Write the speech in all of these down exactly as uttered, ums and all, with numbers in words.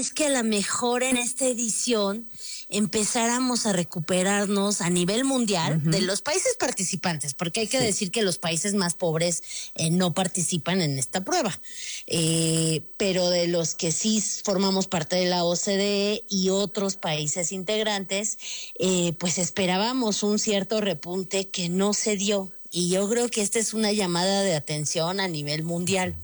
es que a lo mejor en esta edición empezáramos a recuperarnos a nivel mundial uh-huh. de los países participantes, porque hay que sí. decir que los países más pobres eh, no participan en esta prueba, eh, pero de los que sí formamos parte de la O C D E y otros países integrantes, eh, pues esperábamos un cierto repunte que no se dio, y yo creo que esta es una llamada de atención a nivel mundial.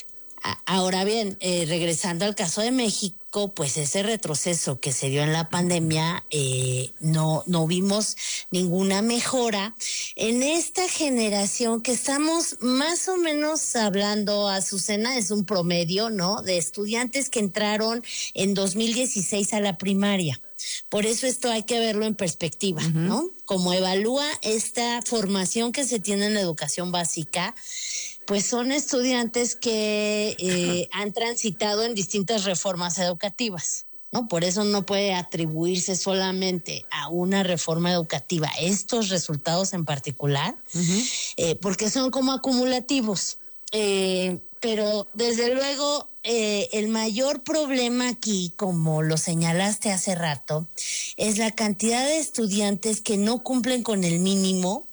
Ahora bien, eh, regresando al caso de México, pues ese retroceso que se dio en la pandemia, eh, no, no vimos ninguna mejora en esta generación que estamos más o menos hablando, Azucena, es un promedio, ¿no?, de estudiantes que entraron en dos mil dieciséis a la primaria. Por eso esto hay que verlo en perspectiva, uh-huh. ¿no? Como evalúa esta formación que se tiene en la educación básica, pues son estudiantes que eh, han transitado en distintas reformas educativas, ¿no? Por eso no puede atribuirse solamente a una reforma educativa estos resultados en particular, uh-huh. eh, porque son como acumulativos. Eh, pero desde luego eh, el mayor problema aquí, como lo señalaste hace rato, es la cantidad de estudiantes que no cumplen con el mínimo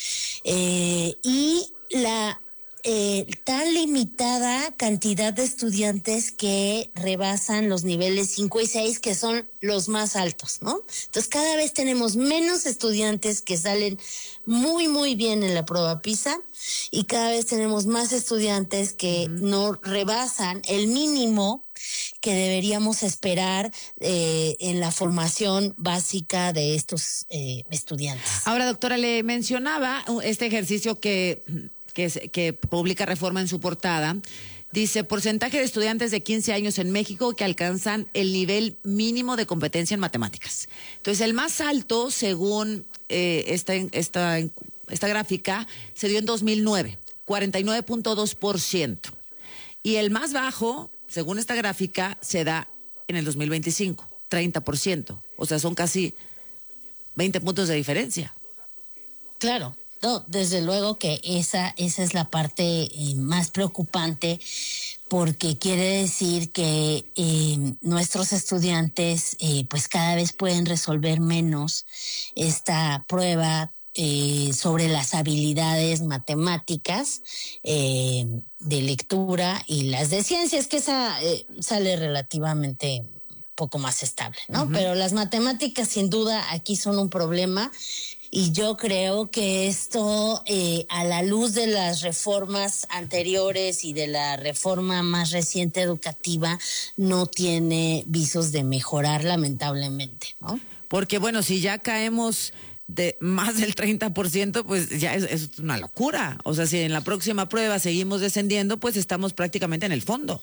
eh, y la Eh, tan limitada cantidad de estudiantes que rebasan los niveles cinco y seis, que son los más altos, ¿no? Entonces cada vez tenemos menos estudiantes que salen muy, muy bien en la prueba PISA, y cada vez tenemos más estudiantes que uh-huh. no rebasan el mínimo que deberíamos esperar eh, en la formación básica de estos eh, estudiantes. Ahora, doctora, le mencionaba este ejercicio que... Que, que publica Reforma en su portada, dice: porcentaje de estudiantes de quince años en México que alcanzan el nivel mínimo de competencia en matemáticas. Entonces, el más alto, según eh, esta, esta, esta gráfica, se dio en dos mil nueve, cuarenta y nueve punto dos por ciento. Y el más bajo, según esta gráfica, se da en el dos mil veinticinco, treinta por ciento. O sea, son casi veinte puntos de diferencia. Claro. No, desde luego que esa, esa es la parte eh, más preocupante, porque quiere decir que eh, nuestros estudiantes eh, pues cada vez pueden resolver menos esta prueba eh, sobre las habilidades matemáticas, eh, de lectura y las de ciencias, que esa eh, sale relativamente poco más estable, ¿no? Uh-huh. Pero las matemáticas sin duda aquí son un problema. Y yo creo que esto, eh, a la luz de las reformas anteriores y de la reforma más reciente educativa, no tiene visos de mejorar, lamentablemente, ¿no? Porque, bueno, si ya caemos de más del treinta por ciento, pues ya es, es una locura. O sea, si en la próxima prueba seguimos descendiendo, pues estamos prácticamente en el fondo.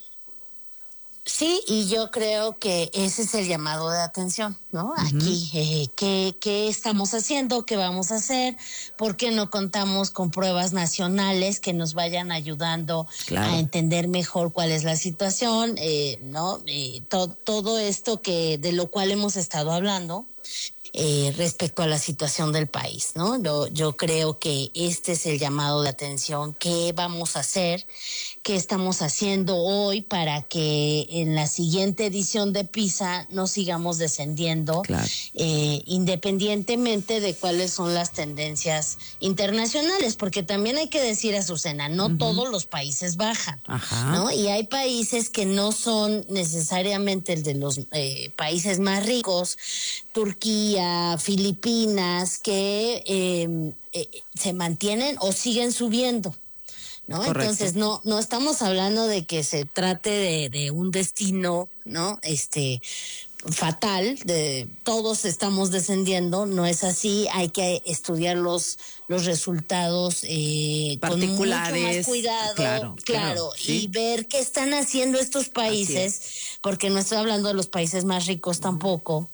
Sí, y yo creo que ese es el llamado de atención, ¿no? Uh-huh. Aquí, eh, ¿qué, ¿qué estamos haciendo? ¿Qué vamos a hacer? ¿Por qué no contamos con pruebas nacionales que nos vayan ayudando claro. a entender mejor cuál es la situación? Eh, ¿no? Eh, to, todo esto que de lo cual hemos estado hablando. Eh, respecto a la situación del país, ¿no? Yo, yo creo que este es el llamado de atención. ¿Qué vamos a hacer? ¿Qué estamos haciendo hoy para que en la siguiente edición de PISA no sigamos descendiendo, claro. eh, independientemente de cuáles son las tendencias internacionales? Porque también hay que decir, Azucena, no uh-huh. todos los países bajan, Ajá. ¿no? Y hay países que no son necesariamente el de los eh, países más ricos, Turquía, Filipinas, que eh, eh, se mantienen o siguen subiendo, ¿no? Correcto. Entonces no no estamos hablando de que se trate de, de un destino, ¿no? Este fatal, de todos estamos descendiendo, no es así. Hay que estudiar los los resultados eh, particulares, con mucho más cuidado, claro, claro, claro ¿sí? y ver qué están haciendo estos países, porque no estoy hablando de los países más ricos tampoco,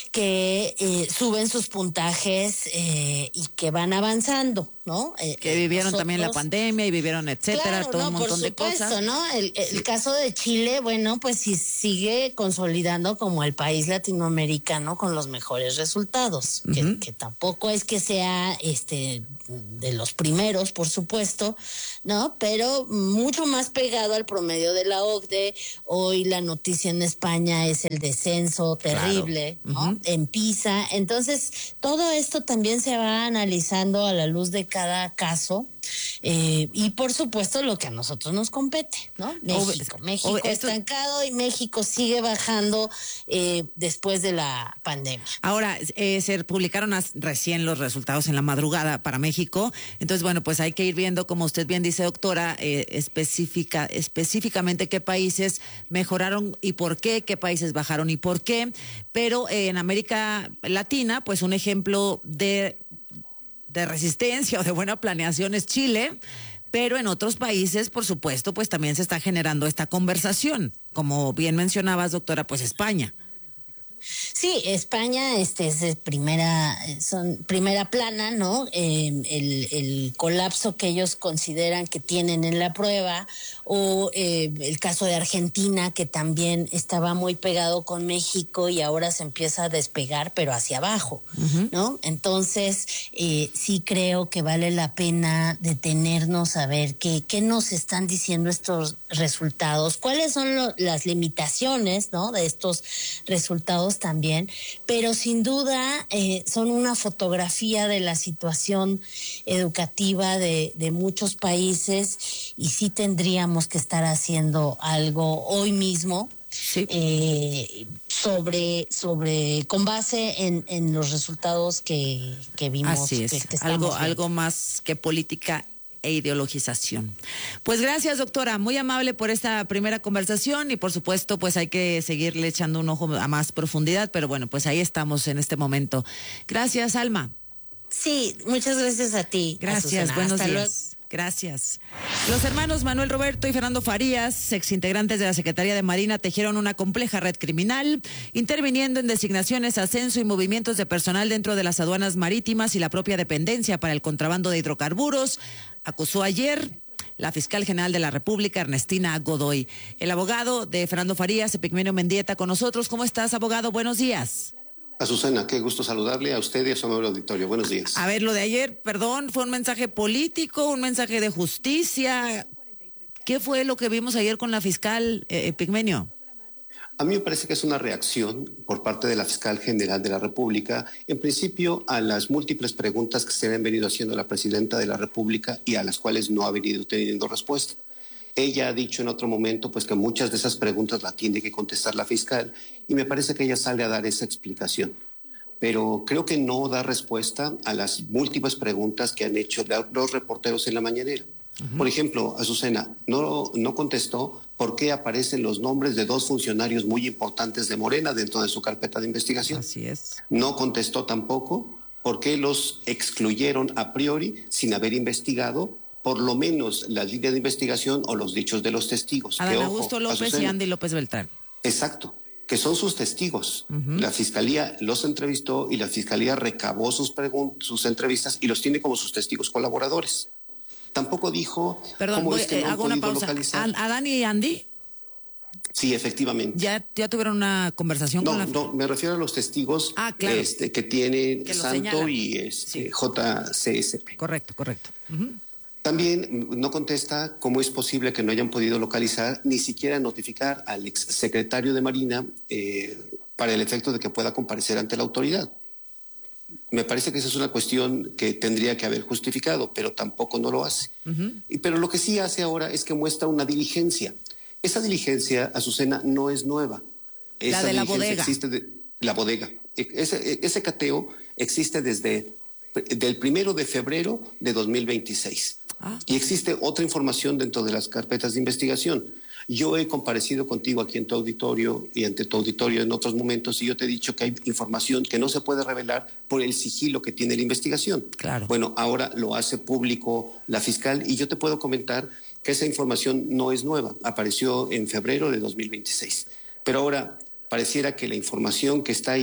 que eh, suben sus puntajes eh, y que van avanzando, ¿no? Eh, que vivieron nosotros, también la pandemia y vivieron etcétera, claro, todo no, un montón por de supuesto, cosas. ¿no? El, el Sí. caso de Chile, bueno, pues sí sigue consolidando como el país latinoamericano con los mejores resultados, uh-huh. que, que tampoco es que sea este de los primeros, por supuesto, ¿no? Pero mucho más pegado al promedio de la O C D E. Hoy la noticia en España es el descenso terrible, claro. ¿no? Uh-huh. En PISA. Entonces, todo esto también se va analizando a la luz de cada caso. Eh, y por supuesto lo que a nosotros nos compete, ¿no? México, Obvio. México Obvio. estancado y México sigue bajando eh, después de la pandemia. Ahora, eh, se publicaron as, recién los resultados en la madrugada para México, entonces bueno, pues hay que ir viendo, como usted bien dice, doctora, eh, específica, específicamente qué países mejoraron y por qué, qué países bajaron y por qué, pero eh, en América Latina, pues un ejemplo de de resistencia o de buena planeación es Chile, pero en otros países, por supuesto, pues también se está generando esta conversación. Como bien mencionabas, doctora, pues España. Sí, España este es primera, son primera plana, ¿no? Eh, el, el colapso que ellos consideran que tienen en la prueba, o eh, el caso de Argentina, que también estaba muy pegado con México y ahora se empieza a despegar, pero hacia abajo, uh-huh. ¿no? Entonces, eh, sí creo que vale la pena detenernos a ver qué, qué nos están diciendo estos resultados, cuáles son lo, las limitaciones, ¿no? De estos resultados también, pero sin duda eh, son una fotografía de la situación educativa de, de muchos países, y sí tendríamos que estar haciendo algo hoy mismo sí. eh, sobre, sobre, con base en, en los resultados que, que vimos. Así es, que, que algo, algo más que política e ideologización. Pues gracias, doctora, muy amable por esta primera conversación, y por supuesto pues hay que seguirle echando un ojo a más profundidad, pero bueno, pues ahí estamos en este momento. Gracias, Alma. Sí, muchas gracias a ti. Gracias, Azucena. buenos Hasta días. Luego. Gracias. Los hermanos Manuel Roberto y Fernando Farías, exintegrantes de la Secretaría de Marina, tejieron una compleja red criminal, interviniendo en designaciones, ascenso y movimientos de personal dentro de las aduanas marítimas y la propia dependencia para el contrabando de hidrocarburos, acusó ayer la fiscal general de la República, Ernestina Godoy. El abogado de Fernando Farías, Epigmenio Mendieta, con nosotros. ¿Cómo estás, abogado? Buenos días. Azucena, qué gusto saludarle a usted y a su amable auditorio. Buenos días. A ver, lo de ayer, perdón, ¿fue un mensaje político, un mensaje de justicia? ¿Qué fue lo que vimos ayer con la fiscal eh, Epigmenio? A mí me parece que es una reacción por parte de la fiscal general de la República, en principio a las múltiples preguntas que se le han venido haciendo a la presidenta de la República y a las cuales no ha venido teniendo respuesta. Ella ha dicho en otro momento pues que muchas de esas preguntas la tiene que contestar la fiscal, y me parece que ella sale a dar esa explicación. Pero creo que no da respuesta a las múltiples preguntas que han hecho los reporteros en la mañanera. Uh-huh. Por ejemplo, Azucena no, no contestó por qué aparecen los nombres de dos funcionarios muy importantes de Morena dentro de su carpeta de investigación. Así es. No contestó tampoco por qué los excluyeron a priori sin haber investigado por lo menos la línea de investigación o los dichos de los testigos. Adán que, Augusto ojo, López Azucena, y Andy López Beltrán. Exacto, que son sus testigos. Uh-huh. La fiscalía los entrevistó y la fiscalía recabó sus, pregun- sus entrevistas y los tiene como sus testigos colaboradores. Tampoco dijo Perdón, cómo voy, es que eh, no han hago una podido pausa. localizar. ¿Adán y Andy? Sí, efectivamente. ¿Ya, ya tuvieron una conversación no, con la... No, me refiero a los testigos ah, claro. este, que tienen que Santo señalan. y este, Sí. J C S P. Correcto, correcto. Uh-huh. También no contesta cómo es posible que no hayan podido localizar, ni siquiera notificar al exsecretario de Marina eh, para el efecto de que pueda comparecer ante la autoridad. Me parece que esa es una cuestión que tendría que haber justificado, pero tampoco no lo hace. Uh-huh. Y, pero lo que sí hace ahora es que muestra una diligencia. Esa diligencia, Azucena, no es nueva. Esa la de la bodega. Existe de, la bodega. Ese, ese cateo existe desde del primero de febrero de dos mil veintiséis. Ah. Y existe otra información dentro de las carpetas de investigación. Yo he comparecido contigo aquí en tu auditorio y ante tu auditorio en otros momentos, y yo te he dicho que hay información que no se puede revelar por el sigilo que tiene la investigación. Claro. Bueno, ahora lo hace público la fiscal, y yo te puedo comentar que esa información no es nueva, apareció en febrero de dos mil veintiséis. Pero ahora pareciera que la información que está ahí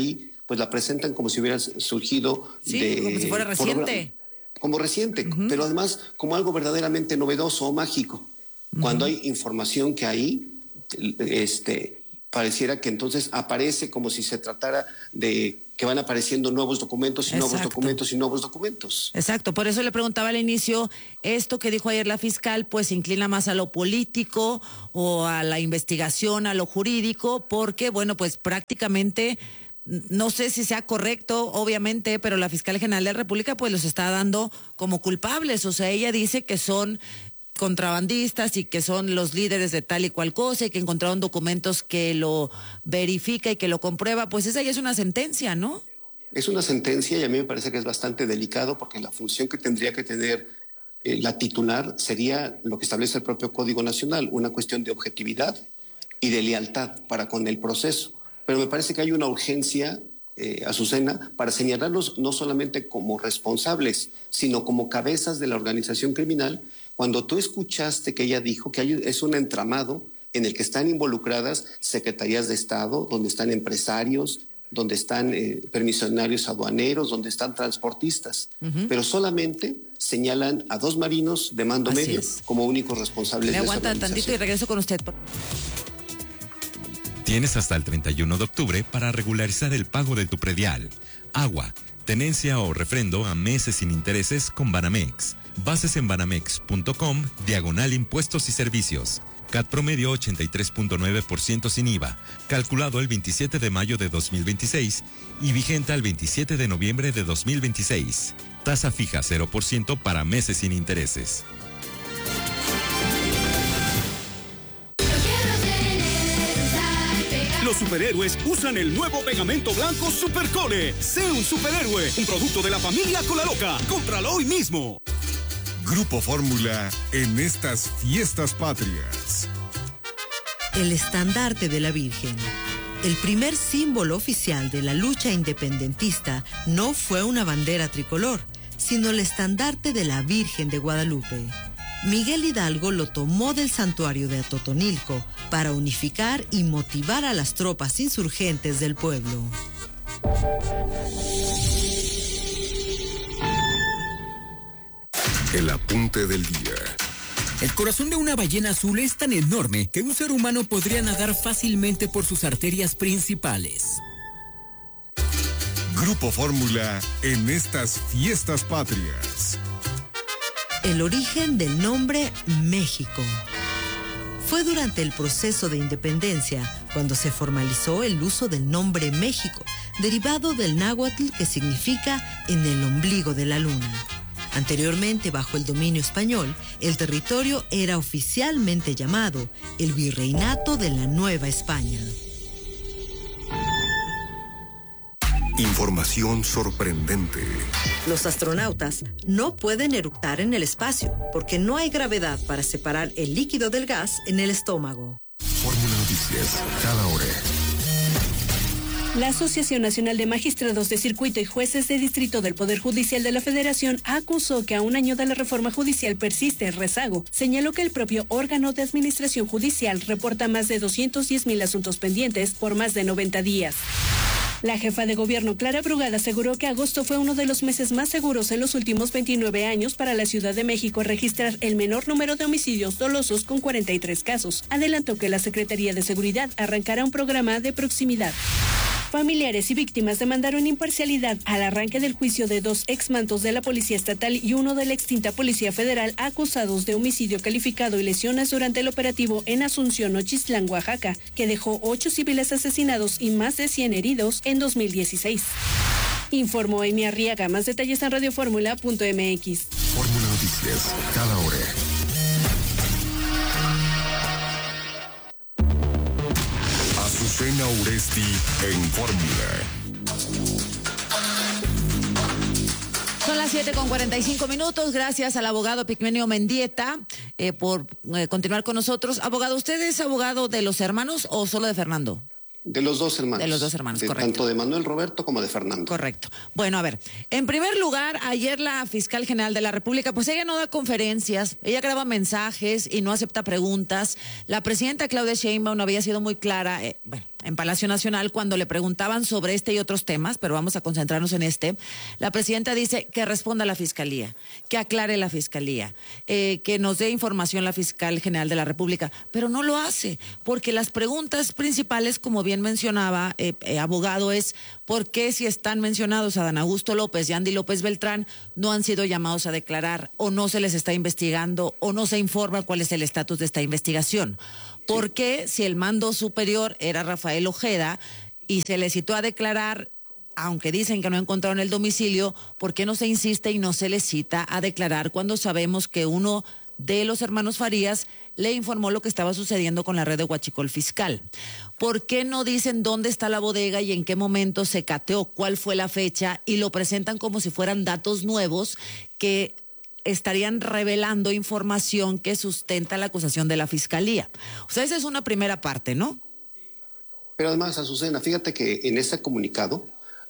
pues la presentan como si hubiera surgido sí, de... como si fuera reciente. Por, como reciente, uh-huh. pero además como algo verdaderamente novedoso o mágico. Uh-huh. Cuando hay información que ahí, este, pareciera que entonces aparece como si se tratara de que van apareciendo nuevos documentos y Exacto. nuevos documentos y nuevos documentos. Exacto, por eso le preguntaba al inicio, esto que dijo ayer la fiscal, pues se inclina más a lo político o a la investigación, a lo jurídico, porque, bueno, pues prácticamente, no sé si sea correcto, obviamente, pero la fiscal general de la República pues los está dando como culpables, o sea, ella dice que son contrabandistas y que son los líderes de tal y cual cosa y que encontraron documentos que lo verifica y que lo comprueba, pues esa ya es una sentencia, ¿no? Es una sentencia y a mí me parece que es bastante delicado porque la función que tendría que tener eh, la titular sería lo que establece el propio Código Nacional, una cuestión de objetividad y de lealtad para con el proceso. Pero me parece que hay una urgencia, eh, Azucena, para señalarlos no solamente como responsables, sino como cabezas de la organización criminal. Cuando tú escuchaste que ella dijo que hay, es un entramado en el que están involucradas secretarías de Estado, donde están empresarios, donde están eh, permisionarios aduaneros, donde están transportistas, uh-huh. pero solamente señalan a dos marinos de mando Así medio es. como únicos responsables Me de aguanta tantito y regreso con usted. Tienes hasta el treinta y uno de octubre para regularizar el pago de tu predial, agua, tenencia o refrendo a meses sin intereses con Banamex. Bases en banamex punto com, diagonal impuestos y servicios. C A T promedio ochenta y tres punto nueve por ciento sin I V A, calculado el veintisiete de mayo de dos mil veintiséis y vigente al veintisiete de noviembre de dos mil veintiséis. Tasa fija cero por ciento para meses sin intereses. Los superhéroes usan el nuevo pegamento blanco Supercole. Sé un superhéroe, un producto de la familia Colaloca. Cómpralo hoy mismo. Grupo Fórmula en estas fiestas patrias. El estandarte de la Virgen. El primer símbolo oficial de la lucha independentista no fue una bandera tricolor, sino el estandarte de la Virgen de Guadalupe. Miguel Hidalgo lo tomó del santuario de Atotonilco para unificar y motivar a las tropas insurgentes del pueblo. El apunte del día. El corazón de una ballena azul es tan enorme que un ser humano podría nadar fácilmente por sus arterias principales. Grupo Fórmula en estas fiestas patrias. El origen del nombre México. Fue durante el proceso de independencia cuando se formalizó el uso del nombre México, derivado del náhuatl que significa en el ombligo de la luna. Anteriormente, bajo el dominio español, el territorio era oficialmente llamado el Virreinato de la Nueva España. Información sorprendente. Los astronautas no pueden eructar en el espacio porque no hay gravedad para separar el líquido del gas en el estómago. Fórmula Noticias, cada hora. La Asociación Nacional de Magistrados de Circuito y Jueces de Distrito del Poder Judicial de la Federación acusó que a un año de la reforma judicial persiste el rezago. Señaló que el propio órgano de administración judicial reporta más de doscientos diez mil asuntos pendientes por más de noventa días. La jefa de gobierno, Clara Brugada, aseguró que agosto fue uno de los meses más seguros en los últimos veintinueve años para la Ciudad de México registrar el menor número de homicidios dolosos con cuarenta y tres casos. Adelantó que la Secretaría de Seguridad arrancará un programa de proximidad. Familiares y víctimas demandaron imparcialidad al arranque del juicio de dos exmantos de la Policía Estatal y uno de la extinta Policía Federal acusados de homicidio calificado y lesiones durante el operativo en Asunción, Nochistlán, Oaxaca, que dejó ocho civiles asesinados y más de cien heridos en dos mil dieciséis. Informó Amy Arriaga. Más detalles en radioformula punto m x. Fórmula Noticias, cada hora. Azucena Uresti en Fórmula. Son las siete con cuarenta y cinco minutos. Gracias al abogado Pigmenio Mendieta eh, por eh, continuar con nosotros. Abogado, ¿usted es abogado de los hermanos o solo de Fernando? De los dos hermanos. De los dos hermanos, de, correcto. Tanto de Manuel Roberto como de Fernando. Correcto. Bueno, a ver, en primer lugar, ayer la fiscal general de la República, pues ella no da conferencias, ella graba mensajes y no acepta preguntas. La presidenta Claudia Sheinbaum había sido muy clara, eh, bueno, en Palacio Nacional cuando le preguntaban sobre este y otros temas, pero vamos a concentrarnos en este. La presidenta dice que responda a la Fiscalía, que aclare la Fiscalía, eh, que nos dé información la Fiscal General de la República, pero no lo hace, porque las preguntas principales, como bien mencionaba, eh, eh, abogado, es ¿por qué si están mencionados Adán Augusto López y Andy López Beltrán no han sido llamados a declarar o no se les está investigando o no se informa cuál es el estatus de esta investigación? ¿Por qué si el mando superior era Rafael Ojeda y se le citó a declarar, aunque dicen que no encontraron el domicilio, por qué no se insiste y no se le cita a declarar cuando sabemos que uno de los hermanos Farías le informó lo que estaba sucediendo con la red de huachicol fiscal? ¿Por qué no dicen dónde está la bodega y en qué momento se cateó, cuál fue la fecha, y lo presentan como si fueran datos nuevos que estarían revelando información que sustenta la acusación de la Fiscalía? O sea, esa es una primera parte, ¿no? Pero además, Azucena, fíjate que en este comunicado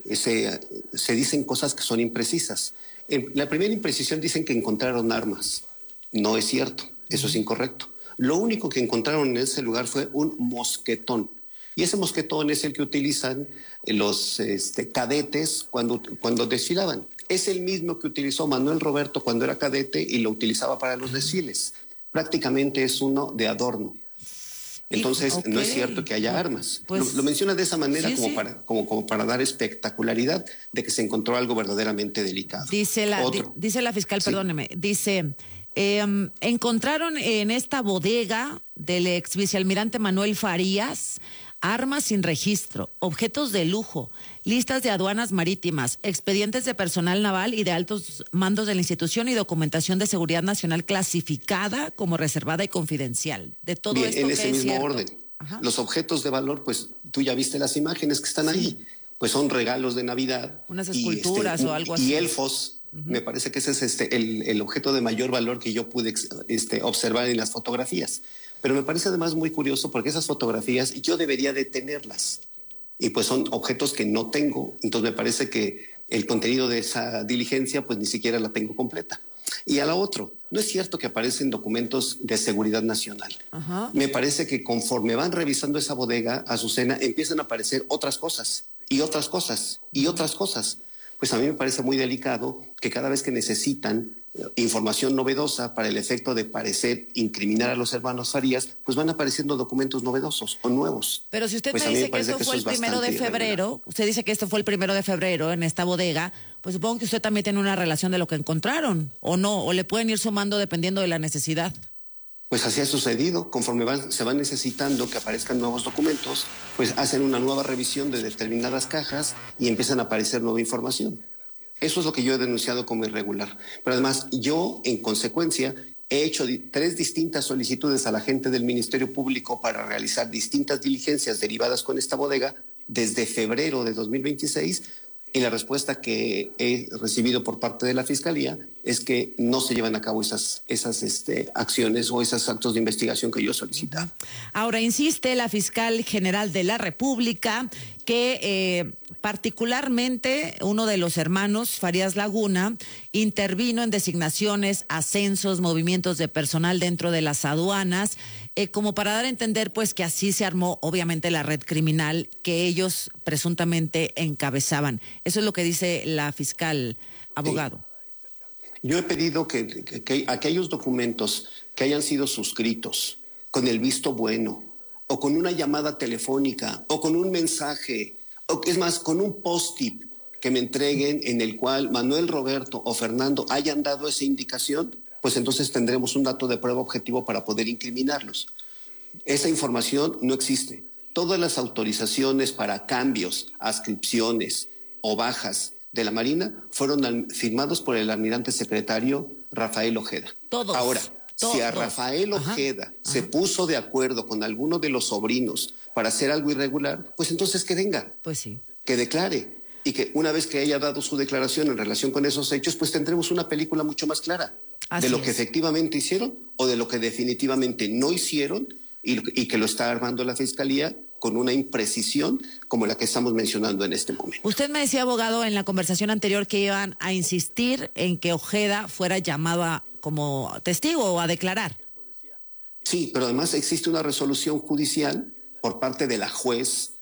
se, se dicen cosas que son imprecisas. En la primera imprecisión dicen que encontraron armas. No es cierto, eso es incorrecto. Lo único que encontraron en ese lugar fue un mosquetón. Y ese mosquetón es el que utilizan los este, cadetes cuando, cuando desfilaban. Es el mismo que utilizó Manuel Roberto cuando era cadete y lo utilizaba para los desfiles. Prácticamente es uno de adorno. Entonces, okay, no es cierto que haya armas. Pues, lo, lo menciona de esa manera sí, como, sí. Para, como, como para dar espectacularidad de que se encontró algo verdaderamente delicado. Dice la, di, dice la fiscal, sí. perdóneme, dice... Eh, encontraron en esta bodega del ex vicealmirante Manuel Farías armas sin registro, objetos de lujo, listas de aduanas marítimas, expedientes de personal naval y de altos mandos de la institución y documentación de seguridad nacional clasificada como reservada y confidencial. De todo Bien, esto en que ese es mismo cierto. orden. Ajá. Los objetos de valor, pues tú ya viste las imágenes que están sí. ahí, pues son regalos de Navidad. Unas esculturas y, este, o algo así. Y elfos. Uh-huh. Me parece que ese es este, el, el objeto de mayor valor que yo pude este, observar en las fotografías. Pero me parece además muy curioso porque esas fotografías yo debería de tenerlas. Y pues son objetos que no tengo. Entonces me parece que el contenido de esa diligencia pues ni siquiera la tengo completa. Y a la otra, no es cierto que aparecen documentos de seguridad nacional. Uh-huh. Me parece que conforme van revisando esa bodega, Azucena, empiezan a aparecer otras cosas y otras cosas y otras cosas. Pues a mí me parece muy delicado que cada vez que necesitan información novedosa para el efecto de parecer incriminar a los hermanos Farías, pues van apareciendo documentos novedosos o nuevos. Pero si usted pues me dice me que esto que fue el primero de febrero, irregular. Usted dice que esto fue el primero de febrero en esta bodega, pues supongo que usted también tiene una relación de lo que encontraron, o no, o le pueden ir sumando dependiendo de la necesidad. Pues así ha sucedido, conforme van, se van necesitando que aparezcan nuevos documentos, pues hacen una nueva revisión de determinadas cajas y empiezan a aparecer nueva información. Eso es lo que yo he denunciado como irregular. Pero además, yo, en consecuencia, he hecho di- tres distintas solicitudes a la gente del Ministerio Público para realizar distintas diligencias derivadas con esta bodega desde febrero de dos mil veintiséis, y la respuesta que he recibido por parte de la Fiscalía es que no se llevan a cabo esas, esas este, acciones o esos actos de investigación que yo solicitaba. Ahora, insiste la Fiscal General de la República que eh, particularmente uno de los hermanos, Farías Laguna, intervino en designaciones, ascensos, movimientos de personal dentro de las aduanas, eh, como para dar a entender pues que así se armó obviamente la red criminal que ellos presuntamente encabezaban. Eso es lo que dice la fiscal, abogado. Sí. Yo he pedido que, que, que aquellos documentos que hayan sido suscritos con el visto bueno, o con una llamada telefónica, o con un mensaje, o es más, con un post-it que me entreguen en el cual Manuel Roberto o Fernando hayan dado esa indicación, pues entonces tendremos un dato de prueba objetivo para poder incriminarlos. Esa información no existe. Todas las autorizaciones para cambios, adscripciones o bajas de la Marina fueron al, firmados por el almirante secretario Rafael Ojeda. Todos. Ahora, Todo. si a Rafael Ojeda ajá, se ajá. puso de acuerdo con alguno de los sobrinos para hacer algo irregular, pues entonces que venga. Pues sí. Que declare. Y que una vez que haya dado su declaración en relación con esos hechos, pues tendremos una película mucho más clara. Así de lo es. Que efectivamente hicieron o de lo que definitivamente no hicieron y, y que lo está armando la Fiscalía con una imprecisión como la que estamos mencionando en este momento. Usted me decía, abogado, en la conversación anterior que iban a insistir en que Ojeda fuera llamado a, como testigo o a declarar. Sí, pero además existe una resolución judicial por parte de la juez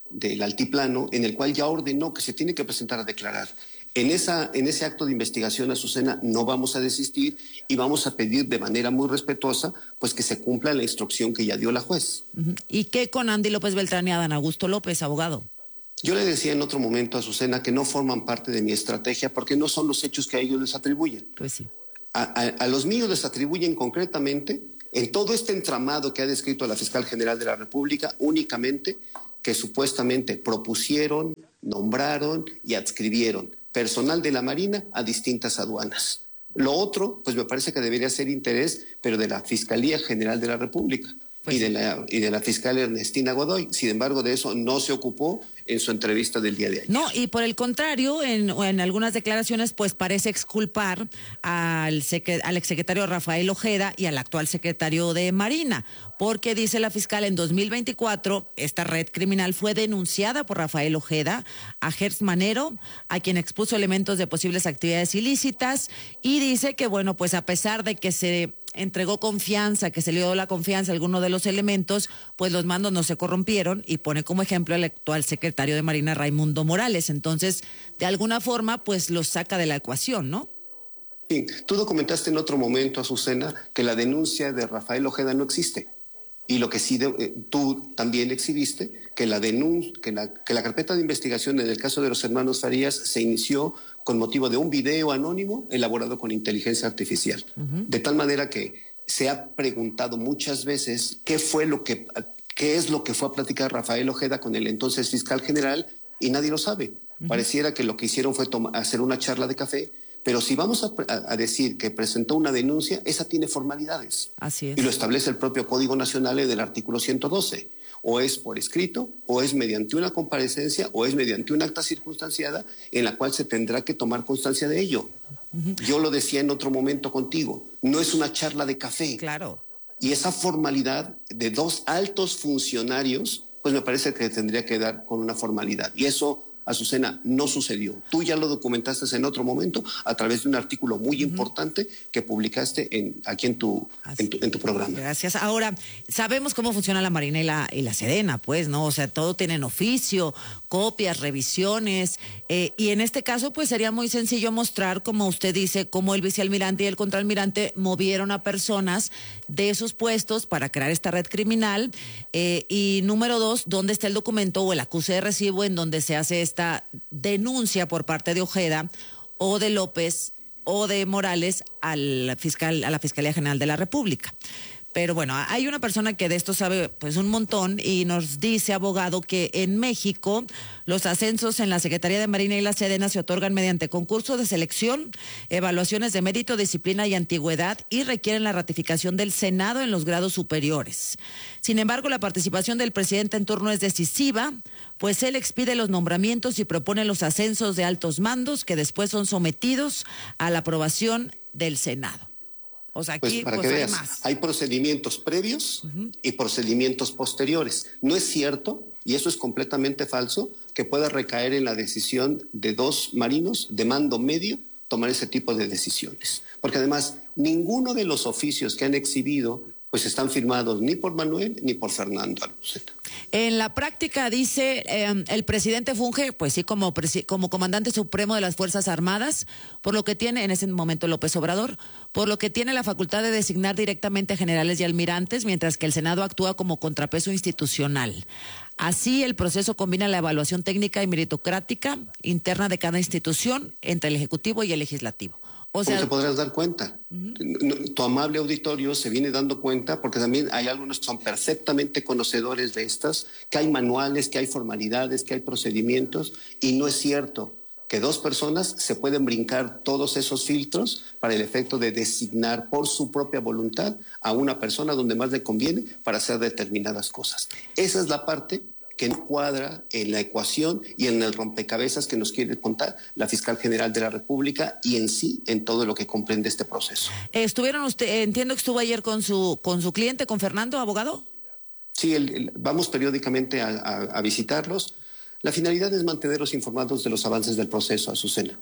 del altiplano, en el cual ya ordenó que se tiene que presentar a declarar. En, esa, en ese acto de investigación, Azucena, no vamos a desistir y vamos a pedir de manera muy respetuosa pues que se cumpla la instrucción que ya dio la juez. Uh-huh. ¿Y qué con Andy López Beltrán y Adán Augusto López, abogado? Yo le decía en otro momento a Azucena que no forman parte de mi estrategia porque no son los hechos que a ellos les atribuyen. Pues sí. A, a, a los míos les atribuyen concretamente, en todo este entramado que ha descrito la fiscal general de la República, únicamente que supuestamente propusieron, nombraron y adscribieron personal de la Marina a distintas aduanas. Lo otro, pues me parece que debería ser interés, pero de la Fiscalía General de la República pues y, de la, y de la fiscal Ernestina Godoy. Sin embargo, de eso no se ocupó en su entrevista del día de ayer. No, y por el contrario, en, en algunas declaraciones, pues parece exculpar al, secre, al exsecretario Rafael Ojeda y al actual secretario de Marina, porque dice la fiscal, en dos mil veinticuatro, esta red criminal fue denunciada por Rafael Ojeda a Gertz Manero, a quien expuso elementos de posibles actividades ilícitas, y dice que, bueno, pues a pesar de que se entregó confianza, que se le dio la confianza a alguno de los elementos, pues los mandos no se corrompieron, y pone como ejemplo al actual secretario de Marina, Raimundo Morales. Entonces, de alguna forma, pues los saca de la ecuación, ¿no? Sí, tú documentaste en otro momento, Azucena, que la denuncia de Rafael Ojeda no existe. Y lo que sí de, eh, tú también exhibiste, que la, denun que, la, que la carpeta de investigación en el caso de los hermanos Farías se inició con motivo de un video anónimo elaborado con inteligencia artificial. Uh-huh. De tal manera que se ha preguntado muchas veces qué fue lo que, qué es lo que fue a platicar Rafael Ojeda con el entonces fiscal general y nadie lo sabe. Uh-huh. Pareciera que lo que hicieron fue hacer una charla de café, pero si vamos a, a, a decir que presentó una denuncia, esa tiene formalidades. Así es. Y lo establece el propio Código Nacional del artículo ciento doce. O es por escrito, o es mediante una comparecencia, o es mediante una acta circunstanciada en la cual se tendrá que tomar constancia de ello. Uh-huh. Yo lo decía en otro momento contigo, no es una charla de café. Claro. Y esa formalidad de dos altos funcionarios, pues me parece que tendría que dar con una formalidad. Y eso, Azucena, no sucedió. Tú ya lo documentaste en otro momento a través de un artículo muy uh-huh. importante que publicaste en, aquí en tu, en tu, en tu programa. Gracias. Ahora, sabemos cómo funciona la Marina y la, y la Sedena, pues, ¿no? O sea, todo tienen oficio, copias, revisiones, eh, y en este caso, pues, sería muy sencillo mostrar, como usted dice, cómo el vicealmirante y el contraalmirante movieron a personas de sus puestos para crear esta red criminal, eh, y número dos, ¿dónde está el documento o el acuse de recibo en donde se hace esta esta denuncia por parte de Ojeda o de López o de Morales al fiscal, a la Fiscalía General de la República? Pero bueno, hay una persona que de esto sabe pues un montón y nos dice, abogado, que en México los ascensos en la Secretaría de Marina y la Sedena se otorgan mediante concurso de selección, evaluaciones de mérito, disciplina y antigüedad y requieren la ratificación del Senado en los grados superiores. Sin embargo, la participación del presidente en turno es decisiva, pues él expide los nombramientos y propone los ascensos de altos mandos que después son sometidos a la aprobación del Senado. O sea, aquí pues para pues, que hay veas, más. Hay procedimientos previos uh-huh. y procedimientos posteriores. No es cierto, y eso es completamente falso, que pueda recaer en la decisión de dos marinos de mando medio tomar ese tipo de decisiones. Porque además, ninguno de los oficios que han exhibido pues están firmados ni por Manuel ni por Fernando Aluceta. En la práctica, dice, eh, el presidente funge, pues sí, como, como comandante supremo de las Fuerzas Armadas, por lo que tiene, en ese momento López Obrador, por lo que tiene la facultad de designar directamente a generales y almirantes, mientras que el Senado actúa como contrapeso institucional. Así, el proceso combina la evaluación técnica y meritocrática interna de cada institución entre el Ejecutivo y el Legislativo. O sea, ¿cómo te podrás dar cuenta? Uh-huh. Tu amable auditorio se viene dando cuenta, porque también hay algunos que son perfectamente conocedores de estas, que hay manuales, que hay formalidades, que hay procedimientos, y no es cierto que dos personas se pueden brincar todos esos filtros para el efecto de designar por su propia voluntad a una persona donde más le conviene para hacer determinadas cosas. Esa es la parte que no cuadra en la ecuación y en el rompecabezas que nos quiere contar la fiscal general de la República y en sí en todo lo que comprende este proceso. ¿Estuvieron usted, entiendo que estuvo ayer con su con su cliente, con Fernando, abogado? Sí, el, el, vamos periódicamente a, a, a visitarlos. La finalidad es mantenerlos informados de los avances del proceso, Azucena.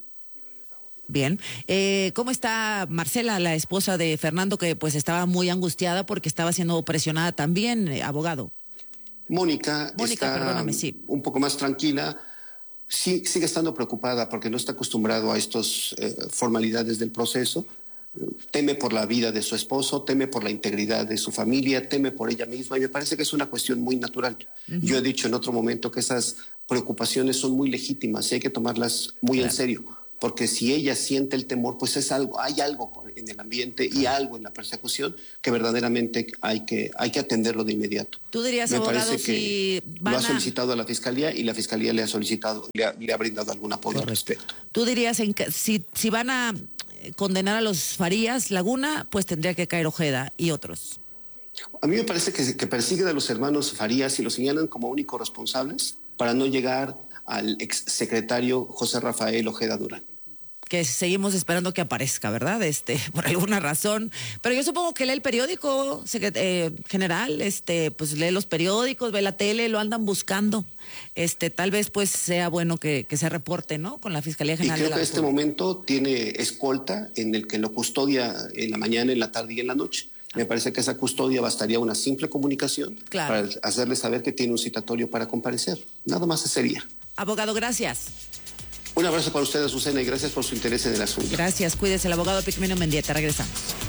Bien. Eh, ¿Cómo está Marcela, la esposa de Fernando, que pues estaba muy angustiada porque estaba siendo presionada también, eh, abogado? Mónica, Mónica, está perdóname, sí. un poco más tranquila. Sí, sigue estando preocupada porque no está acostumbrado a estas eh, formalidades del proceso. Teme por la vida de su esposo, teme por la integridad de su familia, teme por ella misma y me parece que es una cuestión muy natural. Uh-huh. Yo he dicho en otro momento que esas preocupaciones son muy legítimas y hay que tomarlas muy claro. en serio, porque si ella siente el temor, pues es algo, hay algo en el ambiente y algo en la persecución que verdaderamente hay que, hay que atenderlo de inmediato. Tú dirías, me abogado, parece que si van lo ha solicitado a... a la Fiscalía y la Fiscalía le ha solicitado, le ha, le ha brindado algún apoyo al respecto. Tú dirías, en, si, si van a condenar a los Farías Laguna, pues tendría que caer Ojeda y otros. A mí me parece que, que persiguen a los hermanos Farías y los señalan como únicos responsables para no llegar al exsecretario José Rafael Ojeda Durán. Que seguimos esperando que aparezca, ¿verdad? Este, por alguna razón. Pero yo supongo que lee el periódico eh, general, este, pues lee los periódicos, ve la tele, lo andan buscando. Este, tal vez pues sea bueno que, que se reporte, ¿no? Con la Fiscalía General. Y creo de la que en este momento tiene escolta en el que lo custodia en la mañana, en la tarde y en la noche. Me parece que esa custodia bastaría una simple comunicación claro. para hacerle saber que tiene un citatorio para comparecer. Nada más sería. Abogado, gracias. Un abrazo para usted, Azucena, y gracias por su interés en el asunto. Gracias, cuídese. El abogado Pigmenio Mendieta. Regresamos.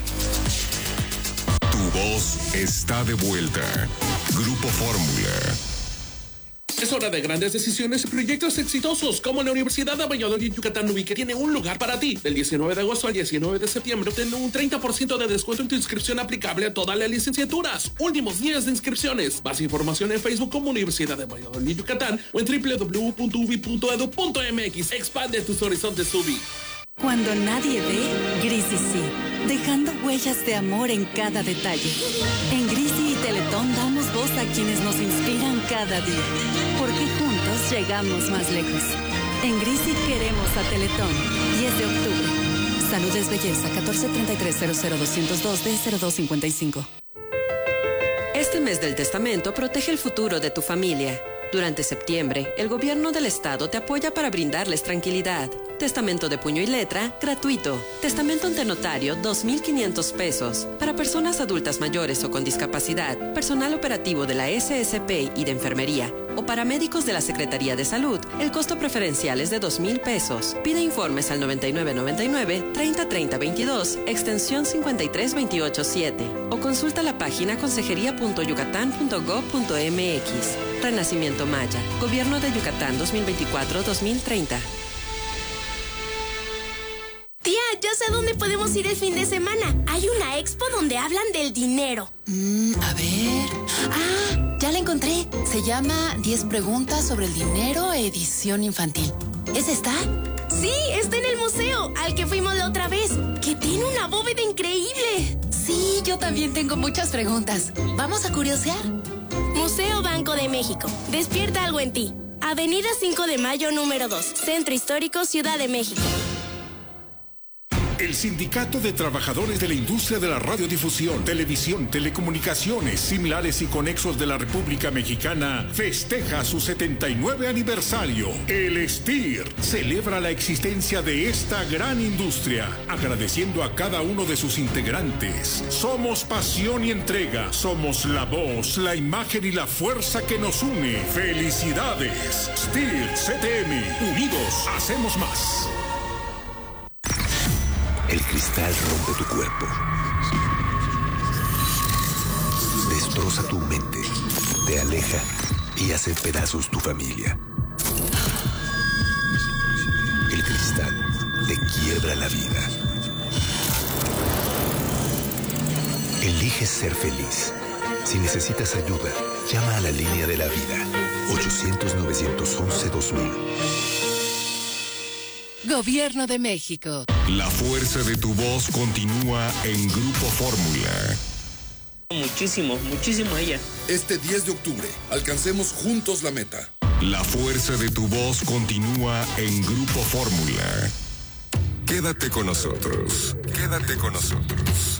Tu voz está de vuelta. Grupo Fórmula. Es hora de grandes decisiones y proyectos exitosos, como la Universidad de Valladolid Yucatán Ubi, que tiene un lugar para ti. Del diecinueve de agosto al diecinueve de septiembre, obtén un treinta por ciento de descuento en tu inscripción aplicable a todas las licenciaturas. Últimos días de inscripciones. Más información en Facebook como Universidad de Valladolid Yucatán o en doble u doble u doble u punto ubi punto edu punto eme equis. Expande tus horizontes, Ubi. Cuando nadie ve, Grisi sí, dejando huellas de amor en cada detalle. En Grisi y Teletón damos voz a quienes nos inspiran cada día, porque juntos llegamos más lejos. En Grisi queremos a Teletón. diez de octubre. Salud es belleza. catorce treinta y tres cero cero doscientos dos D cero dos cincuenta y cinco. Este mes del testamento protege el futuro de tu familia. Durante septiembre, el gobierno del estado te apoya para brindarles tranquilidad. Testamento de puño y letra, gratuito. Testamento ante notario, dos mil quinientos pesos. Para personas adultas mayores o con discapacidad, personal operativo de la ese ese pe y de enfermería, o paramédicos de la Secretaría de Salud, el costo preferencial es de dos mil pesos. Pide informes al noventa y nueve noventa y nueve, treinta treinta veintidós, extensión cincuenta y tres veintiocho siete. O consulta la página consejería punto yucatán punto gob punto eme equis. Renacimiento Maya. Gobierno de Yucatán dos mil veinticuatro a dos mil treinta. Tía, ya sé dónde podemos ir el fin de semana. Hay una expo donde hablan del dinero. Mm, a ver... Ah, ya la encontré. Se llama diez preguntas sobre el dinero, edición infantil. ¿Es esta? Sí, está en el museo, al que fuimos la otra vez, que tiene una bóveda increíble. Sí, yo también tengo muchas preguntas. ¿Vamos a curiosear? Museo Banco de México. Despierta algo en ti. Avenida cinco de Mayo, número dos. Centro Histórico, Ciudad de México. El Sindicato de Trabajadores de la Industria de la Radiodifusión, Televisión, Telecomunicaciones, Similares y Conexos de la República Mexicana festeja su setenta y nueve aniversario. El S T I R celebra la existencia de esta gran industria, agradeciendo a cada uno de sus integrantes. Somos pasión y entrega, somos la voz, la imagen y la fuerza que nos une. ¡Felicidades! S T I R C T M, unidos hacemos más. El cristal rompe tu cuerpo. Destroza tu mente. Te aleja y hace pedazos tu familia. El cristal te quiebra la vida. Eliges ser feliz. Si necesitas ayuda, llama a la línea de la vida. ochocientos, novecientos once, dos mil. Gobierno de México. La fuerza de tu voz continúa en Grupo Fórmula. Muchísimo, muchísimo ella. Este diez de octubre, alcancemos juntos la meta. La fuerza de tu voz continúa en Grupo Fórmula. Quédate con nosotros. Quédate con nosotros.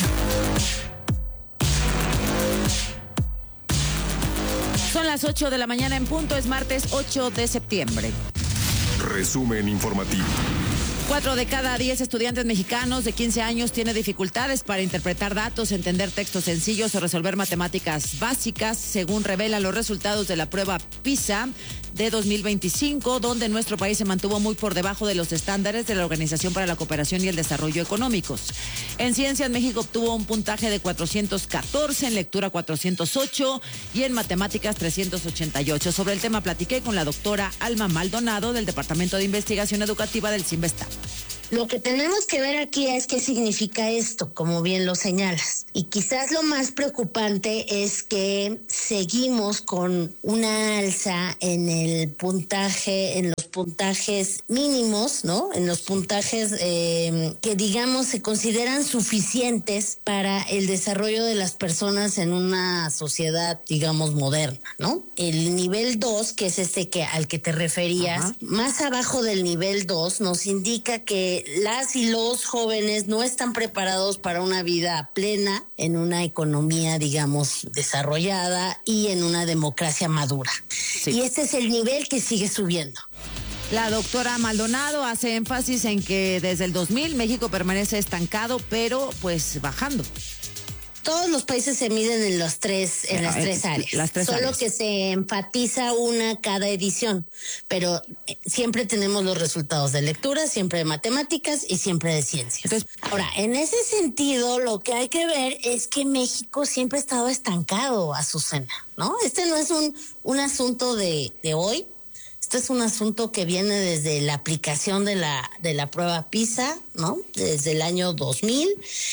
Son las ocho de la mañana en punto, es martes ocho de septiembre. Resumen informativo. Cuatro de cada diez estudiantes mexicanos de quince años tiene dificultades para interpretar datos, entender textos sencillos o resolver matemáticas básicas, según revelan los resultados de la prueba PISA de dos mil veinticinco, donde nuestro país se mantuvo muy por debajo de los estándares de la Organización para la Cooperación y el Desarrollo Económicos. En Ciencias, México obtuvo un puntaje de cuatrocientos catorce, en lectura cuatrocientos ocho y en matemáticas trescientos ochenta y ocho. Sobre el tema platiqué con la doctora Alma Maldonado del Departamento de Investigación Educativa del CIMBESTAB. Lo que tenemos que ver aquí es qué significa esto, como bien lo señalas. Y quizás lo más preocupante es que seguimos con una alza en el puntaje, en los puntajes mínimos, ¿no? En los puntajes eh, que, digamos, se consideran suficientes para el desarrollo de las personas en una sociedad, digamos, moderna, ¿no? El nivel dos, que es este que al que te referías, Ajá. más abajo del nivel dos nos indica que las y los jóvenes no están preparados para una vida plena en una economía, digamos, desarrollada y en una democracia madura. Sí. Y este es el nivel que sigue subiendo. La doctora Maldonado hace énfasis en que desde el dos mil México permanece estancado, pero pues bajando. Todos los países se miden en los tres, en las tres áreas. Las tres Solo áreas. Que se enfatiza una cada edición, pero siempre tenemos los resultados de lectura, siempre de matemáticas y siempre de ciencias. Entonces, ahora, en ese sentido, lo que hay que ver es que México siempre ha estado estancado, Azucena, ¿no? Este no es un, un asunto de, de hoy. Este es un asunto que viene desde la aplicación de la, de la prueba PISA, ¿no? Desde el año dos mil.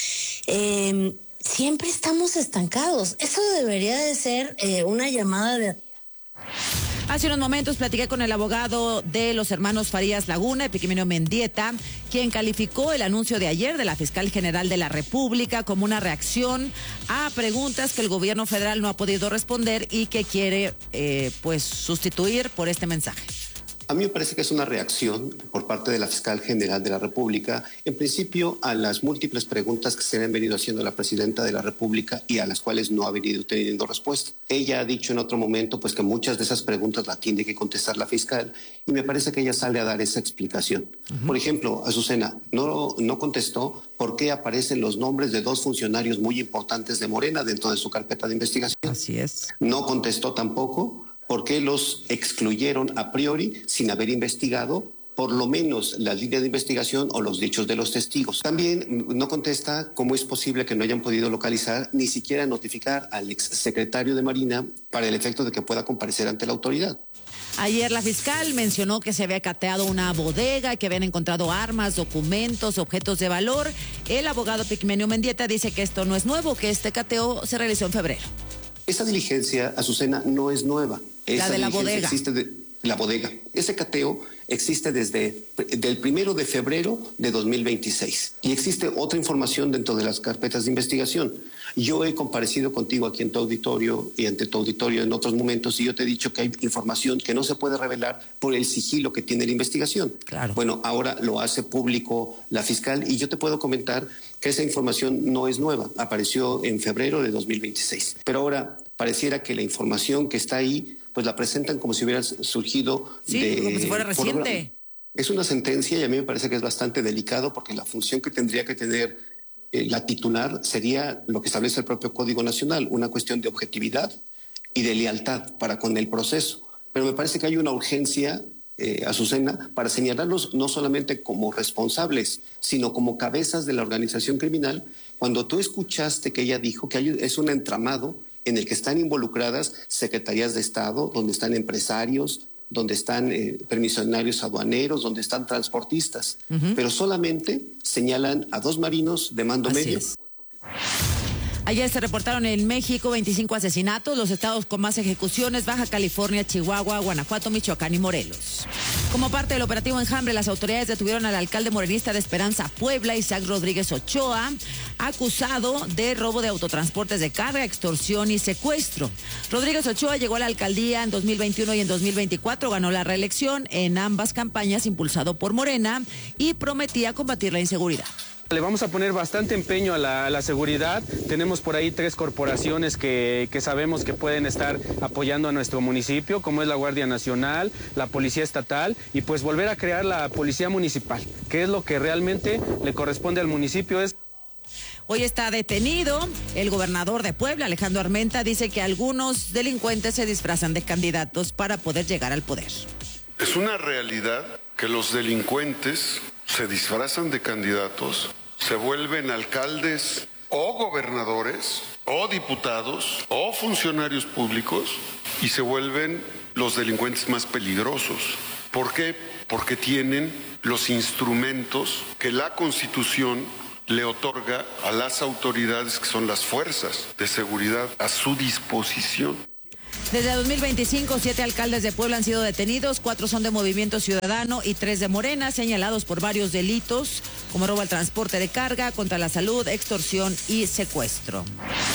Eh, Siempre estamos estancados. Eso debería de ser eh, una llamada de... Hace unos momentos platiqué con el abogado de los hermanos Farías Laguna, Epigmenio Mendieta, quien calificó el anuncio de ayer de la fiscal general de la República como una reacción a preguntas que el gobierno federal no ha podido responder y que quiere eh, pues sustituir por este mensaje. A mí me parece que es una reacción por parte de la fiscal general de la República, en principio a las múltiples preguntas que se le han venido haciendo a la presidenta de la República y a las cuales no ha venido teniendo respuesta. Ella ha dicho en otro momento pues que muchas de esas preguntas las tiene que contestar la fiscal y me parece que ella sale a dar esa explicación. Uh-huh. Por ejemplo, Azucena no, no contestó por qué aparecen los nombres de dos funcionarios muy importantes de Morena dentro de su carpeta de investigación. Así es. No contestó tampoco por qué los excluyeron a priori sin haber investigado por lo menos la línea de investigación o los dichos de los testigos. También no contesta cómo es posible que no hayan podido localizar ni siquiera notificar al exsecretario de Marina para el efecto de que pueda comparecer ante la autoridad. Ayer la fiscal mencionó que se había cateado una bodega, que habían encontrado armas, documentos, objetos de valor. El abogado Epigmenio Mendieta dice que esto no es nuevo, que este cateo se realizó en febrero. Esa diligencia, Azucena, no es nueva. La Esa de la bodega. Existe de, la bodega. Ese cateo existe desde el primero de febrero de dos mil veintiséis. Y existe otra información dentro de las carpetas de investigación. Yo he comparecido contigo aquí en tu auditorio y ante tu auditorio en otros momentos y yo te he dicho que hay información que no se puede revelar por el sigilo que tiene la investigación. Claro. Bueno, ahora lo hace público la fiscal y yo te puedo comentar que esa información no es nueva. Apareció en febrero de dos mil veintiséis. Pero ahora pareciera que la información que está ahí pues la presentan como si hubiera surgido sí, de... como si fuera reciente. Es una sentencia y a mí me parece que es bastante delicado porque la función que tendría que tener eh, la titular sería lo que establece el propio Código Nacional, una cuestión de objetividad y de lealtad para con el proceso. Pero me parece que hay una urgencia, eh, Azucena, para señalarlos no solamente como responsables, sino como cabezas de la organización criminal. Cuando tú escuchaste que ella dijo que hay, es un entramado en el que están involucradas secretarías de Estado, donde están empresarios, donde están eh, permisionarios aduaneros, donde están transportistas, uh-huh. pero solamente señalan a dos marinos de mando Así medio. Es. Ayer se reportaron en México veinticinco asesinatos, los estados con más ejecuciones, Baja California, Chihuahua, Guanajuato, Michoacán y Morelos. Como parte del operativo Enjambre, las autoridades detuvieron al alcalde morenista de Esperanza, Puebla, Isaac Rodríguez Ochoa, acusado de robo de autotransportes de carga, extorsión y secuestro. Rodríguez Ochoa llegó a la alcaldía en dos mil veintiuno y en dos mil veinticuatro ganó la reelección en ambas campañas impulsado por Morena y prometía combatir la inseguridad. Le vamos a poner bastante empeño a la, a la seguridad. Tenemos por ahí tres corporaciones que, que sabemos que pueden estar apoyando a nuestro municipio, como es la Guardia Nacional, la Policía Estatal, y pues volver a crear la Policía Municipal, que es lo que realmente le corresponde al municipio. Es Hoy está detenido el gobernador de Puebla, Alejandro Armenta, dice que algunos delincuentes se disfrazan de candidatos para poder llegar al poder. Es una realidad que los delincuentes se disfrazan de candidatos, se vuelven alcaldes o gobernadores o diputados o funcionarios públicos y se vuelven los delincuentes más peligrosos. ¿Por qué? Porque tienen los instrumentos que la Constitución le otorga a las autoridades, que son las fuerzas de seguridad, a su disposición. Desde dos mil veinticinco, siete alcaldes de Puebla han sido detenidos, cuatro son de Movimiento Ciudadano y tres de Morena, señalados por varios delitos, como robo al transporte de carga, contra la salud, extorsión y secuestro.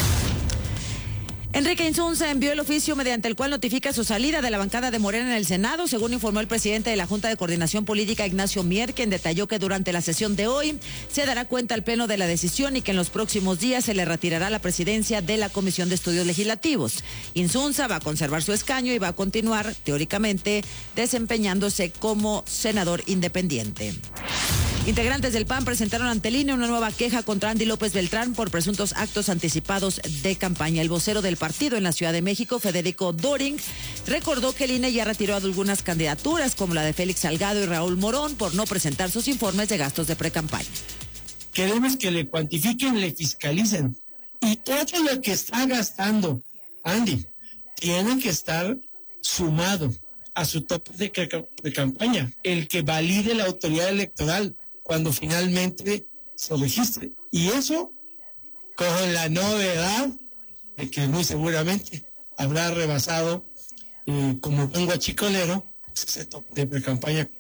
Enrique Insunza envió el oficio mediante el cual notifica su salida de la bancada de Morena en el Senado, según informó el presidente de la Junta de Coordinación Política, Ignacio Mier, quien detalló que durante la sesión de hoy se dará cuenta al Pleno de la decisión y que en los próximos días se le retirará la presidencia de la Comisión de Estudios Legislativos. Insunza va a conservar su escaño y va a continuar, teóricamente, desempeñándose como senador independiente. Integrantes del P A N presentaron ante el I N E una nueva queja contra Andy López Beltrán por presuntos actos anticipados de campaña. El vocero del partido en la Ciudad de México, Federico Doring, recordó que el I N E ya retiró algunas candidaturas, como la de Félix Salgado y Raúl Morón, por no presentar sus informes de gastos de precampaña. Queremos que le cuantifiquen, le fiscalicen. Y todo lo que está gastando Andy tiene que estar sumado a su tope de, de campaña, el que valide la autoridad electoral cuando finalmente se registre. Y eso con la novedad de que muy seguramente habrá rebasado, eh, como buen guachicolero, ese tope de pre-campaña.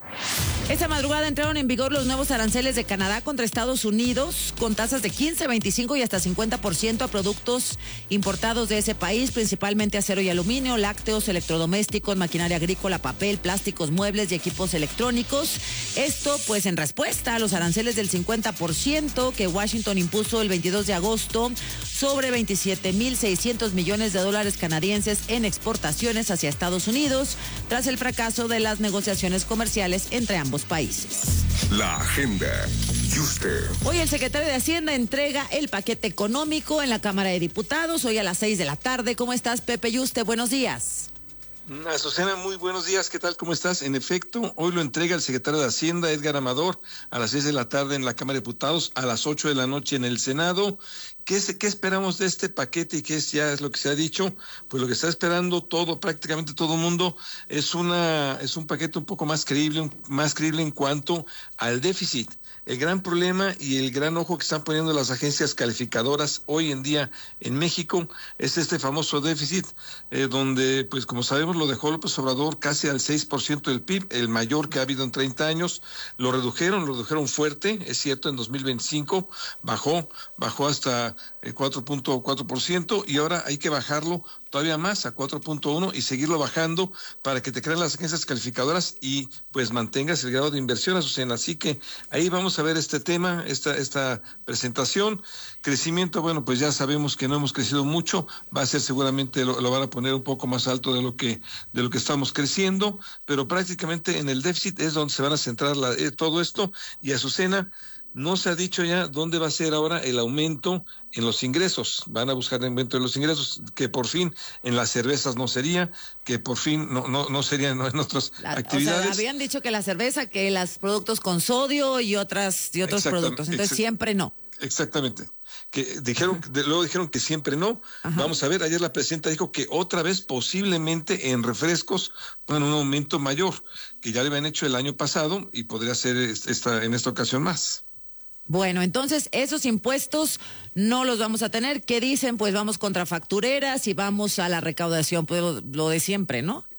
Esta madrugada entraron en vigor los nuevos aranceles de Canadá contra Estados Unidos, con tasas de quince, veinticinco y hasta cincuenta por ciento a productos importados de ese país, principalmente acero y aluminio, lácteos, electrodomésticos, maquinaria agrícola, papel, plásticos, muebles y equipos electrónicos. Esto pues en respuesta a los aranceles del cincuenta por ciento que Washington impuso el veintidós de agosto sobre veintisiete mil seiscientos millones de dólares canadienses en exportaciones hacia Estados Unidos, tras el fracaso de las negociaciones comerciales entre ambos países. La agenda. Yuste. Hoy el secretario de Hacienda entrega el paquete económico en la Cámara de Diputados, hoy a las seis de la tarde. ¿Cómo estás, Pepe Yuste? Buenos días. Azucena, muy buenos días, ¿qué tal? ¿Cómo estás? En efecto, hoy lo entrega el secretario de Hacienda, Edgar Amador, a las seis de la tarde en la Cámara de Diputados, a las ocho de la noche en el Senado. ¿Qué, es, qué esperamos de este paquete y qué es ya es lo que se ha dicho? Pues lo que está esperando todo, prácticamente todo el mundo, es una es un paquete un poco más creíble, un, más creíble en cuanto al déficit. El gran problema y el gran ojo que están poniendo las agencias calificadoras hoy en día en México es este famoso déficit, eh, donde, pues como sabemos, lo dejó López Obrador casi al seis por ciento del P I B, el mayor que ha habido en treinta años. Lo redujeron, lo redujeron fuerte, es cierto, en dos mil veinticinco bajó, bajó hasta el cuatro punto cuatro por ciento y ahora hay que bajarlo todavía más a cuatro punto uno y seguirlo bajando para que te crean las agencias calificadoras y pues mantengas el grado de inversión, Azucena. Así que ahí vamos a ver este tema, esta esta presentación. Crecimiento, bueno, pues ya sabemos que no hemos crecido mucho, va a ser seguramente lo, lo van a poner un poco más alto de lo que de lo que estamos creciendo, pero prácticamente en el déficit es donde se van a centrar la, eh, todo esto. Y Azucena, no se ha dicho ya dónde va a ser ahora el aumento en los ingresos. Van a buscar el aumento de los ingresos, que por fin en las cervezas no sería, que por fin no no no serían en otras la, actividades. O sea, habían dicho que la cerveza, que los productos con sodio y otras y otros productos, entonces siempre no. Exactamente. Que dijeron, de, luego dijeron que siempre no. Ajá. Vamos a ver, ayer la presidenta dijo que otra vez posiblemente en refrescos, bueno, un aumento mayor, que ya le habían hecho el año pasado y podría ser esta en esta ocasión más. Bueno, entonces esos impuestos no los vamos a tener. ¿Qué dicen? Pues vamos contra factureras y vamos a la recaudación, pues lo, lo de siempre, ¿no?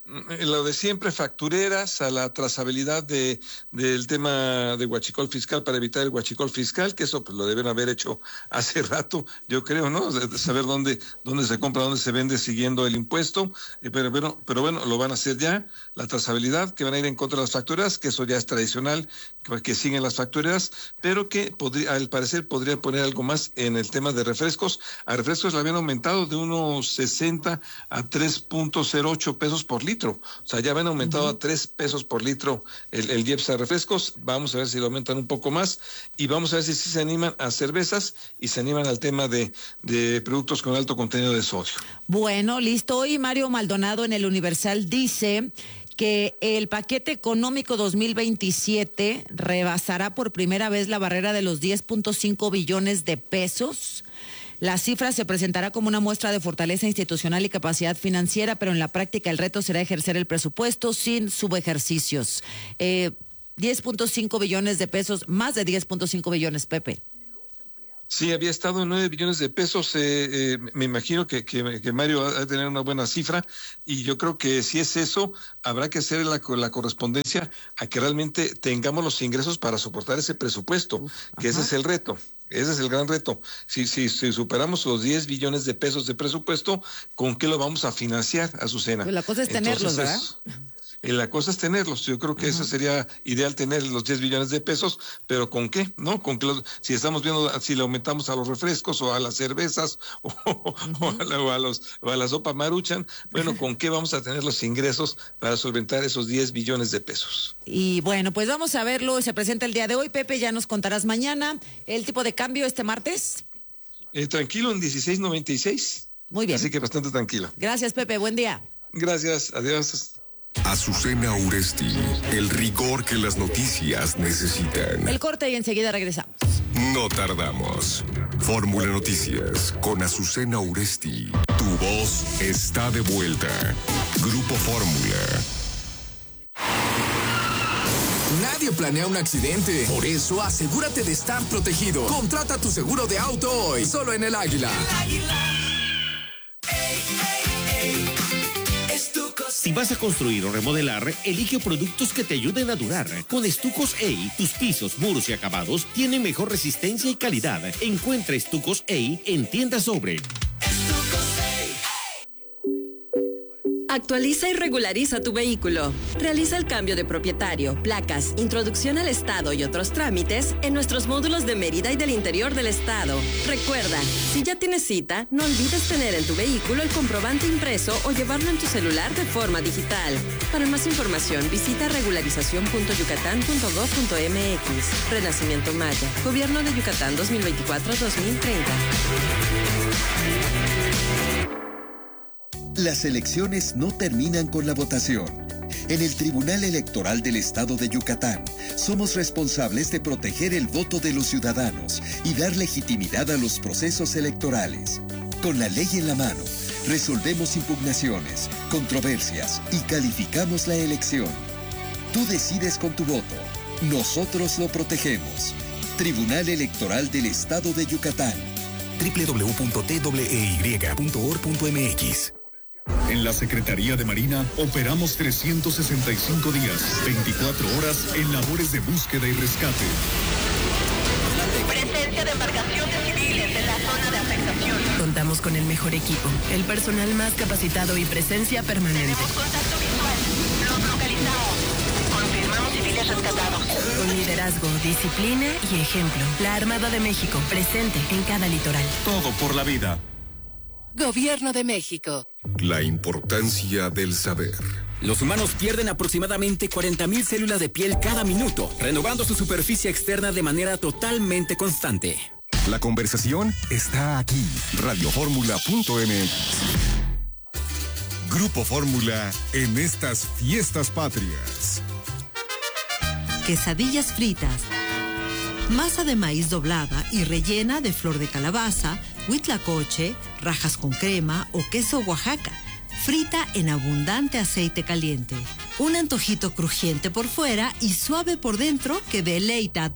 Lo de siempre, factureras, a la trazabilidad de del tema de huachicol fiscal para evitar el huachicol fiscal, que eso pues lo deben haber hecho hace rato, yo creo, ¿no? De, de saber dónde dónde se compra, dónde se vende siguiendo el impuesto, eh, pero, pero, pero bueno, lo van a hacer ya, la trazabilidad, que van a ir en contra de las factureras, que eso ya es tradicional, que, que siguen las factureras, pero que podría, al parecer podría poner algo más en el tema de refrescos. A refrescos le habían aumentado de unos sesenta a tres punto cero ocho pesos por litro. O sea, ya habían aumentado uh-huh. a tres pesos por litro el, el I E P S a refrescos. Vamos a ver si lo aumentan un poco más y vamos a ver si, si se animan a cervezas y se animan al tema de, de productos con alto contenido de sodio. Bueno, listo. Hoy Mario Maldonado en el Universal dice que el paquete económico dos mil veintisiete rebasará por primera vez la barrera de los diez punto cinco billones de pesos. La cifra se presentará como una muestra de fortaleza institucional y capacidad financiera, pero en la práctica el reto será ejercer el presupuesto sin subejercicios. Eh, diez punto cinco billones de pesos, más de diez punto cinco billones, Pepe. Sí, había estado en nueve billones de pesos. Eh, eh, me imagino que, que, que Mario va a tener una buena cifra y yo creo que si es eso, habrá que hacer la, la correspondencia a que realmente tengamos los ingresos para soportar ese presupuesto, Uf, que ajá. ese es el reto. Ese es el gran reto. Si, si, si superamos los diez billones de pesos de presupuesto, ¿con qué lo vamos a financiar, Azucena? Pues la cosa es tenerlos, ¿verdad? Es, la cosa es tenerlos. Yo creo que uh-huh. eso sería ideal, tener los diez billones de pesos, pero ¿con qué? ¿No? Con que los, si estamos viendo, si le aumentamos a los refrescos o a las cervezas o, uh-huh. o, a, la, o, a, los, o a la sopa Maruchan, bueno, ¿con qué vamos a tener los ingresos para solventar esos diez billones de pesos? Y bueno, pues vamos a verlo. Se presenta el día de hoy. Pepe, ya nos contarás mañana. ¿El tipo de cambio este martes? Eh, tranquilo, en dieciséis noventa y seis. Muy bien. Así que bastante tranquilo. Gracias, Pepe. Buen día. Gracias. Adiós. Azucena Uresti, el rigor que las noticias necesitan. El corte y enseguida regresamos. No tardamos. Fórmula Noticias con Azucena Uresti. Tu voz está de vuelta. Grupo Fórmula. Nadie planea un accidente. Por eso, asegúrate de estar protegido. Contrata tu seguro de auto hoy, solo en El Águila. El Águila. Ey, ey, ey. Si vas a construir o remodelar, elige productos que te ayuden a durar. Con Estucos E I, tus pisos, muros y acabados tienen mejor resistencia y calidad. Encuentra Estucos E I en tiendas Sobre. Actualiza y regulariza tu vehículo. Realiza el cambio de propietario, placas, introducción al estado y otros trámites en nuestros módulos de Mérida y del interior del estado. Recuerda, si ya tienes cita, no olvides tener en tu vehículo el comprobante impreso o llevarlo en tu celular de forma digital. Para más información, visita regularización punto yucatán punto gov punto m x. Renacimiento Maya. Gobierno de Yucatán dos mil veinticuatro a dos mil treinta. Las elecciones no terminan con la votación. En el Tribunal Electoral del Estado de Yucatán, somos responsables de proteger el voto de los ciudadanos y dar legitimidad a los procesos electorales. Con la ley en la mano, resolvemos impugnaciones, controversias y calificamos la elección. Tú decides con tu voto. Nosotros lo protegemos. Tribunal Electoral del Estado de Yucatán. doble u doble u doble u punto t w e y punto org punto m x. En la Secretaría de Marina operamos trescientos sesenta y cinco días, veinticuatro horas en labores de búsqueda y rescate. Presencia de embarcaciones civiles en la zona de afectación. Contamos con el mejor equipo, el personal más capacitado y presencia permanente. Tenemos contacto visual. Los localizamos. Confirmamos civiles rescatados. Con liderazgo, disciplina y ejemplo. La Armada de México, presente en cada litoral. Todo por la vida. Gobierno de México. La importancia del saber. Los humanos pierden aproximadamente cuarenta mil células de piel cada minuto, renovando su superficie externa de manera totalmente constante. La conversación está aquí. radio fórmula punto m x. Grupo Fórmula en estas fiestas patrias. Quesadillas fritas. Masa de maíz doblada y rellena de flor de calabaza, huitlacoche, rajas con crema o queso Oaxaca, frita en abundante aceite caliente. Un antojito crujiente por fuera y suave por dentro que deleita